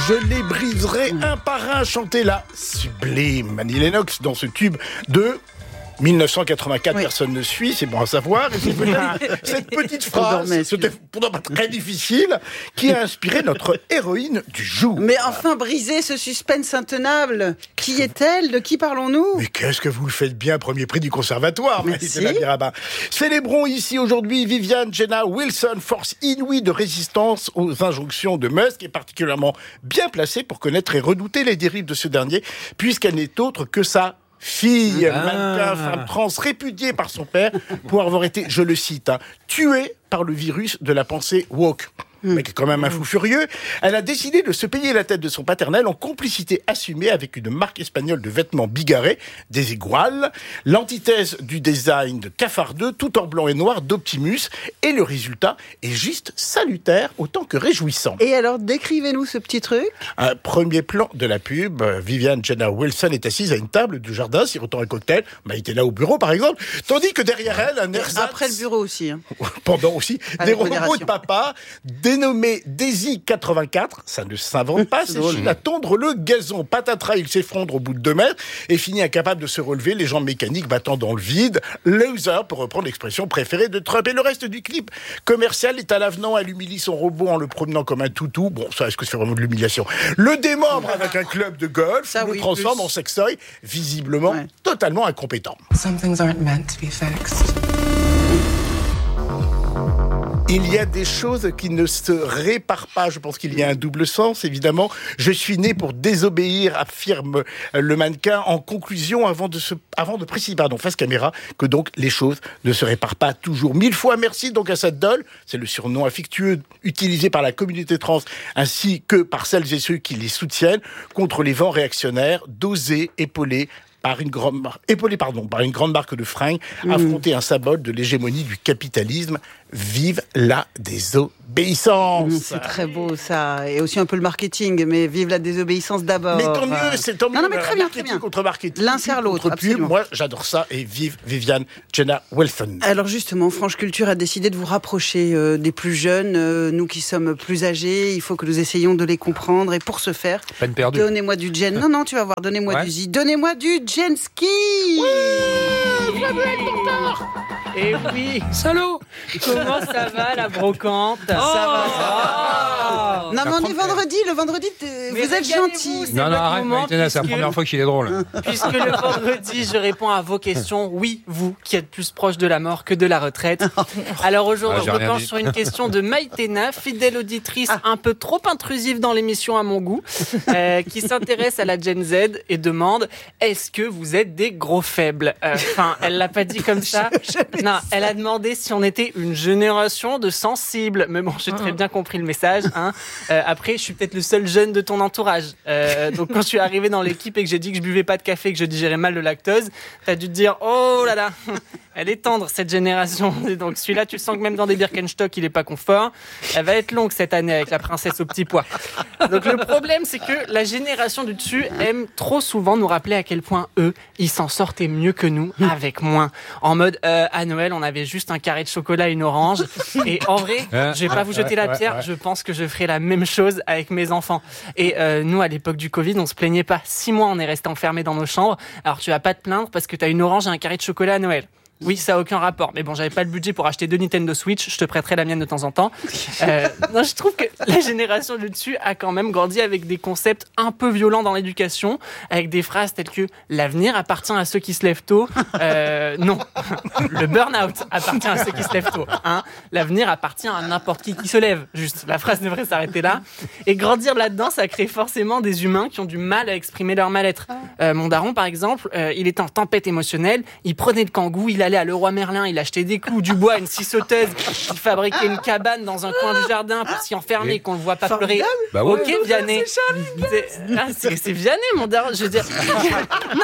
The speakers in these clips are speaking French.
Je les briserai un par un, chantait la sublime Annie Lennox dans ce tube de 1984, oui. Personne ne suit, c'est bon à savoir. Et c'est cette petite phrase, c'était pourtant pas très difficile, qui a inspiré notre héroïne du jour. Mais enfin, briser ce suspense intenable. Qui est-elle ? De qui parlons-nous ? Mais qu'est-ce que vous le faites bien, premier prix du conservatoire. Merci. Célébrons ici aujourd'hui Vivian Jenna Wilson, force inouïe de résistance aux injonctions de Musk, et particulièrement bien placée pour connaître et redouter les dérives de ce dernier, puisqu'elle n'est autre que sa fille, mannequin, femme trans, répudiée par son père pour avoir été, je le cite, tuée par le virus de la pensée woke. Mais qui est quand même un fou furieux. Elle a décidé de se payer la tête de son paternel en complicité assumée avec une marque espagnole de vêtements bigarrés, Desigual, l'antithèse du design de Cafardeux, tout en blanc et noir d'Optimus, et le résultat est juste salutaire autant que réjouissant. Et alors, décrivez-nous ce petit truc. Un premier plan de la pub, Vivian Jenna Wilson est assise à une table du jardin, sirotant un cocktail, était là au bureau par exemple, tandis que derrière elle, un ersatz... Après le bureau aussi. Pendant aussi, des robots de papa, dénommé Daisy 84, ça ne s'invente pas, c'est à tondre le gazon. Patatras, il s'effondre au bout de 2 mètres et finit incapable de se relever, les jambes mécaniques battant dans le vide. Loser, pour reprendre l'expression préférée de Trump. Et le reste du clip commercial est à l'avenant, elle humilie son robot en le promenant comme un toutou. Bon, ça, est-ce que c'est vraiment de l'humiliation ? Le démembre avec un club de golf, ça, le transforme en sextoy, visiblement totalement incompétent. Some things aren't meant to be fixed. Il y a des choses qui ne se réparent pas. Je pense qu'il y a un double sens, évidemment. Je suis né pour désobéir, affirme le mannequin. En conclusion, avant de préciser, face caméra, que donc les choses ne se réparent pas toujours. 1000 fois merci donc à cette doll. C'est le surnom affectueux utilisé par la communauté trans ainsi que par celles et ceux qui les soutiennent contre les vents réactionnaires, d'oser épauler par une grande marque de fringues, affronter un symbole de l'hégémonie du capitalisme. Vive la désobéissance. C'est très beau ça, et aussi un peu le marketing, mais vive la désobéissance d'abord. Mais tant mieux, c'est tant mieux. Non, mais très bien. Contre marketing, l'un sert l'autre, absolument. Moi, j'adore ça, et vive Vivian Jenna Wilson. Alors justement, France Culture a décidé de vous rapprocher des plus jeunes, nous qui sommes plus âgés, il faut que nous essayions de les comprendre, et pour ce faire, donnez-moi du Gen. Non, tu vas voir, donnez-moi du Z, donnez-moi du Gen Ski. Oui, et oui, salaud. Comment ça va la brocante? Ça va. Non, mais on est vendredi, le vendredi, vous êtes gentil. Non, arrête, c'est la première fois qu'il est drôle. Puisque le vendredi, je réponds à vos questions. Oui, vous, qui êtes plus proche de la mort que de la retraite. Alors aujourd'hui, je me penche sur une question de Maïtena, fidèle auditrice un peu trop intrusive dans l'émission à mon goût, qui s'intéresse à la Gen Z et demande, est-ce que vous êtes des gros faibles? Elle l'a pas dit comme ça. Non, elle a demandé si on était une génération de sensibles. Mais bon, j'ai très bien compris le message. Après, je suis peut-être le seul jeune de ton entourage. Donc, quand je suis arrivé dans l'équipe et que j'ai dit que je buvais pas de café, que je digérais mal le lactose, t'as dû te dire, oh là là, elle est tendre cette génération. Et donc, celui-là, tu sens que même dans des Birkenstock, il est pas confort. Elle va être longue cette année avec la princesse au petit pois. Donc, le problème, c'est que la génération du dessus aime trop souvent nous rappeler à quel point eux, ils s'en sortaient mieux que nous avec moins. En mode, à Noël, on avait juste un carré de chocolat et une orange. Et en vrai, je vais pas vous jeter la pierre, je pense que je ferai la même chose avec mes enfants. Et nous, à l'époque du Covid, on se plaignait pas. 6 mois, on est resté enfermés dans nos chambres. Alors tu vas pas te plaindre parce que t'as une orange et un carré de chocolat à Noël. Oui, ça a aucun rapport. Mais bon, j'avais pas le budget pour acheter 2 Nintendo Switch. Je te prêterai la mienne de temps en temps. Non, je trouve que la génération du dessus a quand même grandi avec des concepts un peu violents dans l'éducation, avec des phrases telles que l'avenir appartient à ceux qui se lèvent tôt. Non, le burn-out appartient à ceux qui se lèvent tôt. L'avenir appartient à n'importe qui se lève. Juste, la phrase devrait s'arrêter là. Et grandir là-dedans, ça crée forcément des humains qui ont du mal à exprimer leur mal-être. Mon daron, par exemple, il était en tempête émotionnelle. Il prenait le kangou, il allait à Leroy Merlin, il achetait des clous, du bois, une scie sauteuse, il fabriquait une cabane dans un coin du jardin pour s'y enfermer, qu'on ne le voit pas pleurer. Bah ouais. Ok, Vianney. C'est Vianney, mon daron. Je veux dire, non,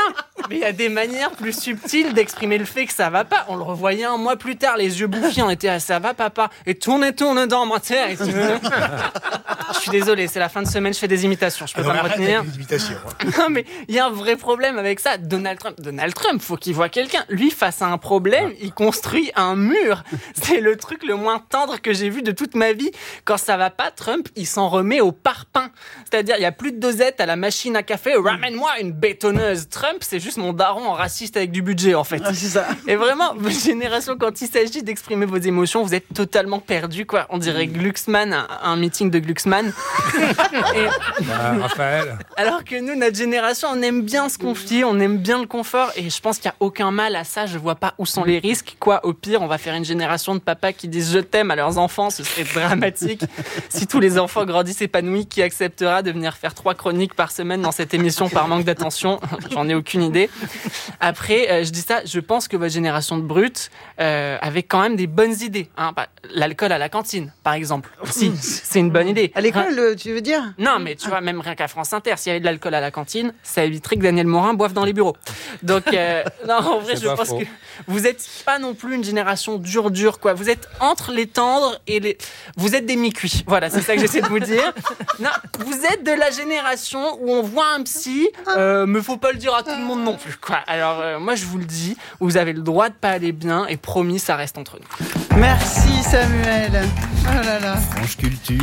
Mais il y a des manières plus subtiles d'exprimer le fait que ça va pas. On le revoyait un mois plus tard, les yeux bouffis, on était à ça va papa. Et tourne dans ma tête. Je suis désolé, c'est la fin de semaine, je fais des imitations. Je peux pas me retenir. Non, mais il y a un vrai problème avec ça. Donald Trump, faut qu'il voit quelqu'un. Lui, face à un problème, il construit un mur. C'est le truc le moins tendre que j'ai vu de toute ma vie. Quand ça va pas, Trump, il s'en remet au parpaing. C'est-à-dire, il y a plus de dosette à la machine à café. Ramène-moi une bétonneuse. Trump, c'est juste mon daron raciste avec du budget, en fait. C'est ça. Et vraiment, votre génération, quand il s'agit d'exprimer vos émotions, vous êtes totalement perdus, quoi. On dirait Glucksmann, un meeting de Glucksmann. Raphaël. Alors que nous, notre génération, on aime bien se confier, on aime bien le confort, et je pense qu'il n'y a aucun mal à ça. Je vois pas où sont les risques. Quoi, au pire, on va faire une génération de papas qui disent je t'aime à leurs enfants, ce serait dramatique. Si tous les enfants grandissent épanouis, qui acceptera de venir faire 3 chroniques par semaine dans cette émission par manque d'attention? J'en ai aucune idée. Après, je dis ça, je pense que votre génération de brutes avait quand même des bonnes idées. Hein. L'alcool à la cantine, par exemple. Si, c'est une bonne idée. À l'école, tu veux dire? Non, mais tu vois, même rien qu'à France Inter, s'il y avait de l'alcool à la cantine, ça éviterait que Daniel Morin boive dans les bureaux. Donc, non, en vrai, je pense que vous n'êtes pas non plus une génération dure, quoi. Vous êtes entre les tendres et les... Vous êtes des mi-cuits. Voilà, c'est ça que j'essaie de vous dire. Non, vous êtes de la génération où on voit un psy, mais faut pas le dire à tout le monde non plus, quoi. Alors, moi, je vous le dis, vous avez le droit de pas aller bien, et promis, ça reste entre nous. Merci, Samuel. Oh là là. Franche Culture.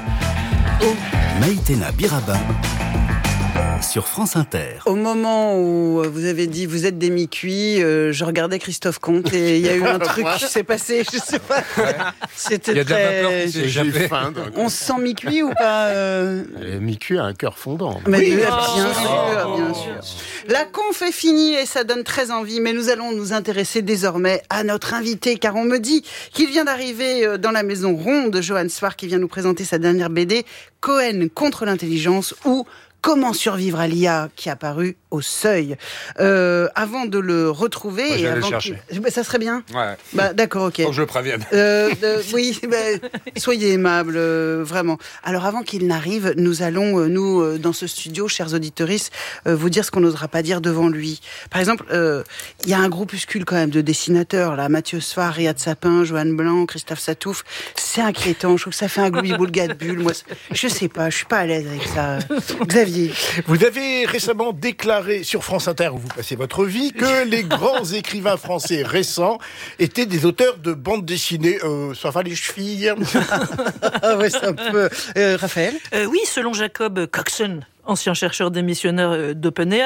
Maïtena Birabin sur France Inter. Au moment où vous avez dit vous êtes des mi-cuits, je regardais Christophe Comte et il y a eu un truc qui s'est passé, je sais pas. C'était il y a de la vapeur qui s'est échappée. On se sent mi-cuit ou pas Mi-cuit a un cœur fondant. Mais oui, bien sûr. La conf est finie et ça donne très envie, mais nous allons nous intéresser désormais à notre invité, car on me dit qu'il vient d'arriver dans la maison ronde, Johan Swar, qui vient nous présenter sa dernière BD, Cohen contre l'intelligence, ou Comment survivre à l'IA, qui est apparu au Seuil. Avant de le retrouver... Moi, je vais aller le chercher. Ça serait bien. Ouais. Bah, d'accord, ok. Faut que je le prévienne. Oui, soyez aimable, vraiment. Alors, avant qu'il n'arrive, nous allons, nous, dans ce studio, chers auditeuristes, vous dire ce qu'on n'osera pas dire devant lui. Par exemple, il y a un groupuscule quand même de dessinateurs, là, Mathieu Sfar, Riyad Sapin, Joanne Blanc, Christophe Satouf. C'est inquiétant, je trouve que ça fait un gloubi-boulga de bulles. Moi, je sais pas, je suis pas à l'aise avec ça. Xavier. Vous avez récemment déclaré sur France Inter, où vous passez votre vie, que les grands écrivains français récents étaient des auteurs de bandes dessinées. Ça va les chevilles? Ah ouais, c'est un peu... Raphaël? Oui, selon Jacob Coxon, ancien chercheur démissionnaire d'OpenAI,